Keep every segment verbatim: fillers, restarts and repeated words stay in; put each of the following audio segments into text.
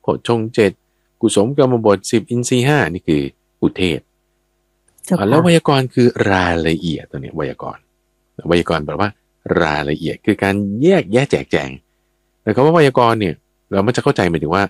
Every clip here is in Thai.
ชฌงค์เจ็ดกุศลกรรมบทสิบอินทรีย์ห้านี่คืออุเทศแล้วไวยากรณ์คือรายละเอียดตัวนี้ไวยากรณ์ไวยากรณ์แปลว่ารายละเอียดคือการแยกแยะแจกแจงแต่คำว่าไวยากรณ์เนี่ยเราไม่จะเข้าใจหมายถึงว่า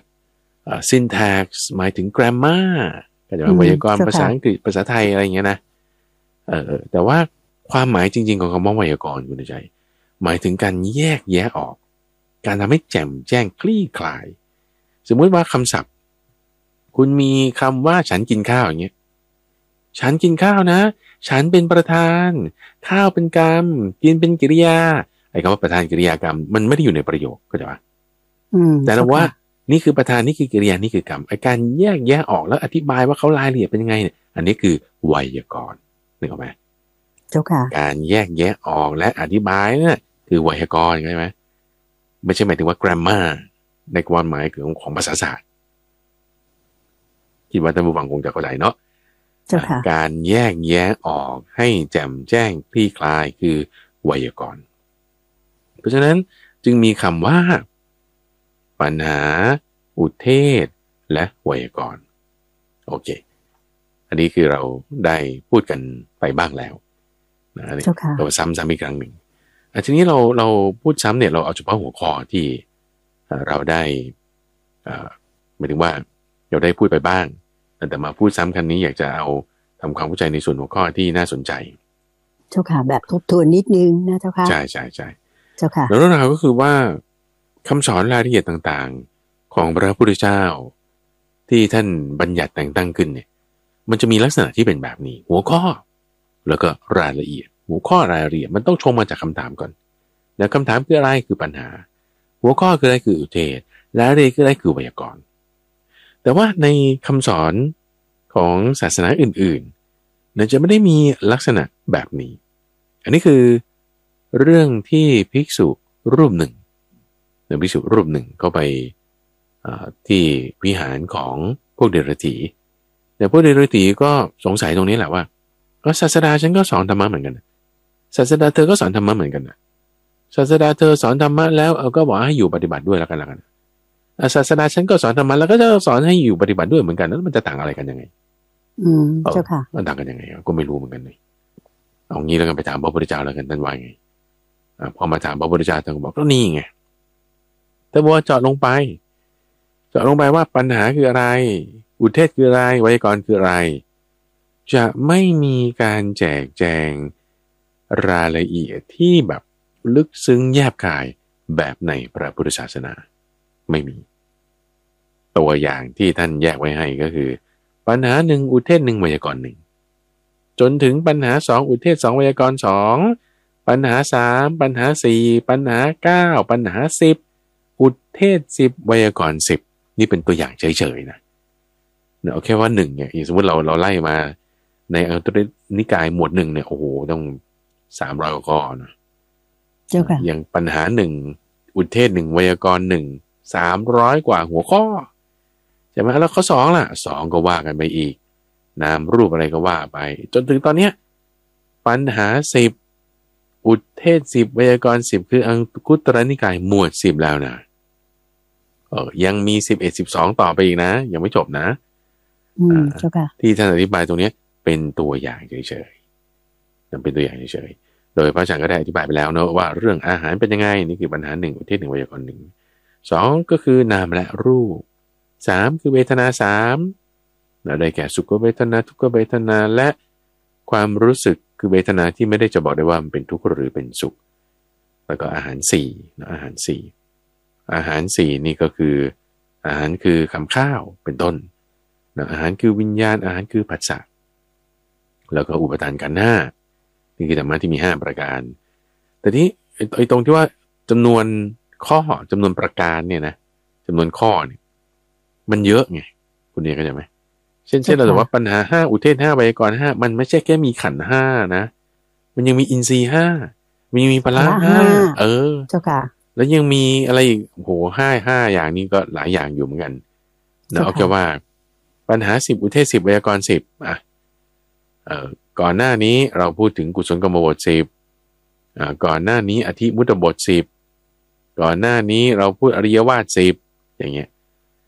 syntax หมายถึง grammar ก็จะเป็นไวยากรณ์ภาษาอังกฤษภาษาไทยอะไรอย่างเงี้ยนะเออแต่ว่าความหมายจริงๆของคำว่าไวยากรณ์คุณใจหมายถึงการแยกแยะออกการทำให้แจ่มแจ้งคลี่คลายสมมุติว่าคำศัพท์คุณมีคำว่าฉันกินข้าวอย่างเงี้ยฉันกินข้าวนะฉันเป็นประธานข้าวเป็นกรรมกินเป็นกิริยาไอ้คำว่าประธานกิริยากรรมมันไม่ได้อยู่ในประโยคก็จะว่าแต่ว่านี่คือประธานนี่คือกิริยานี่คือกรรมไอ้การแยกแยะออกแล้วอธิบายว่าเขารายละเอียดเป็นยังไงเนี่ยอันนี้คือไวยากรณ์นึกออกไหมเจ้าค่ะการแยกแยะออกและอธิบายเนี่ยคือไวยากรณ์ใช่ไหมไม่ใช่หมายถึงว่า grammar ในความหมายของของภาษาศาสตร์คิดว่าท่านผู้ฟังคงจะเข้าใจเนาะการแยกแยะออกให้แจ่มแจ้งคลี่คลายคือไวยากรณ์เพราะฉะนั้นจึงมีคำว่าปัญหาอุเทศและไวยากรณ์โอเคอันนี้คือเราได้พูดกันไปบ้างแล้วนะเราซ้ำซ้ำอีกครั้งหนึ่งทีนี้เราเราพูดซ้ำเนี่ยเราเอาเฉพาะหัวข้อที่เราได้หมายถึงว่าเราได้พูดไปบ้างแต่มาพูดซ้ำครั้งนี้อยากจะเอาทำความเข้าใจในส่วนหัวข้อที่น่าสนใจเจ้าค่ะแบบทบทวนนิดนึงนะเจ้าค่ะใช่ใช่ใช่เจ้าค่ะแล้วเรื่องราวก็คือว่าคำสอนรายละเอียดต่างๆของพระพุทธเจ้าที่ท่านบัญญัติแต่งตั้งขึ้นเนี่ยมันจะมีลักษณะที่เป็นแบบนี้หัวข้อแล้วก็รายละเอียดหัวข้อรายละเอียดมันต้องชงมาจากคำถามก่อนแล้วคำถามคืออะไรคือปัญหาหัวข้อคืออะไรคืออุเทศรายละเอียดคืออะไรคือไวยากรณ์แต่ว่าในคำสอนของศาสนาอื่นๆเนี่ยจะไม่ได้มีลักษณะแบบนี้อันนี้คือเรื่องที่ภิกษุรูปหนึ่งหนึ่งภิกษุรูปหนึ่งเข้าไปที่วิหารของพวกเดรัจฉีแต่พวกเดรัจฉีก็สงสัยตรงนี้แหละว่าก็ศาสดาฉันก็สอนธรรมะเหมือนกันศาสดาเธอก็สอนธรรมะเหมือนกันนะศาสดาเธอสอนธรรมะแล้วเอาก็บอกให้อยู่ปฏิบัติด้วยแล้วกันแล้วกันศาสดาฉันก็สอนธรรมะแล้วก็จะสอนให้อยู่ปฏิบัติด้วยเหมือนกันแล้วมันจะต่างอะไรกันยังไงอืมเจ้าค่ะมันต่างกันยังไงก็ไม่รู้เหมือนกันเลยเอางี้แล้วกันไปถามพระพุทธเจ้าแล้วกันท่านว่าไงอ่าพอมาถามพระพุทธเจ้าท่านก็บอกก็นี่ไงแต่ว่าเจาะลงไปเจาะลงไปว่าปัญหาคืออะไรอุเทศคืออะไรไวยากรณ์คืออะไรจะไม่มีการแจกแจงรายละเอียดที่แบบลึกซึ้งแยบคายแบบในพระพุทธศาสนาไม่มีตัวอย่างที่ท่านแยกไว้ให้ก็คือปัญหาหนึ่งอุเทศหนึ่งไวยากรณ์หนึ่งจนถึงปัญหาสองอุเทศสองไวยากรณ์สองปัญหาสามปัญหาสี่ปัญหาเก้าปัญหาสิบอุเทศสิบไวยากรณ์สิบนี่เป็นตัวอย่างเฉยๆนะเนี่ยเอาแค่ว่าหนึ่งเนี่ยสมมติเราเราไล่มาในอังตรินิกายหมวดหนึ่งเนี่ยโอ้โหต้องสามร้อยกว่าข้อนะเจ้าค่ะอย่างปัญหาหนึ่งอุเทศหนึ่งไวยากรณ์หนึ่งสามร้อยกว่าหัวข้อใช่ไหมแล้วข้อสองล่ะสองก็ว่ากันไปอีกนามรูปอะไรก็ว่าไปจนถึงตอนเนี้ยปัญหาสิบอุเทศสิบไวยากรณ์สิบคืออังคุตรนิกายหมวดสิบแล้วนะเออยังมีสิบเอ็ดสิบสองต่อไปอีกนะยังไม่จบนะอืมเจ้าค่ะที่ท่านอธิบายตรงนี้เป็นตัวอย่างเฉยๆนั่นเป็นตัวอย่างเฉยๆโดยพระอาจารย์ก็ได้อธิบายไปแล้วเนอะว่าเรื่องอาหารเป็นยังไงนี่คือปัญหาหนึ่งอุเทศหนึ่งไวยากรณ์หนึ่งสองก็คือนามและรูปสามคือเวทนาสามได้แก่สุขเวทนาทุกขเวทนาและความรู้สึกคือเวทนาที่ไม่ได้จะบอกได้ว่ามันเป็นทุกข์หรือเป็นสุขแล้วก็อาหารสี่นะอาหารสี่อาหารสี่นี่ก็คืออาหารคือคำข้าวเป็นต้นนะอาหารคือวิญญาณอาหารคือผัสสะแล้วก็อุปทานขันธ์ห้านี่คือธรรมะที่มีห้าประการแต่ที่ไอ้ตรงที่ว่าจำนวนข้อจำนวนประการเนี่ยนะจำนวนข้อเนี่ยมันเยอะไงคุณเนี่ยเข้าใจไหมเช่นเช่นเราบอกว่าปัญหาห้าอุเทศห้าไวยากรณ์ห้ามันไม่ใช่แค่มีขันธ์ห้านะมันยังมีอินทรีย์ห้ามีมีพละห้าเออเจ้าค่ะแล้วยังมีอะไรอีกโหห้าห้าอย่างนี้ก็หลายอย่างอยู่เหมือนกันนะเอาแค่ว่าปัญหาสิบอุเทศสิบไวยากรณ์สิบอ่ะเอ่อก่อนหน้านี้เราพูดถึงกุศลกรรมบทสิบอ่าก่อนหน้านี้อธิมุตตบทสิบก่อนหน้านี้เราพูดอริยวาทสิบอย่างเงี้ย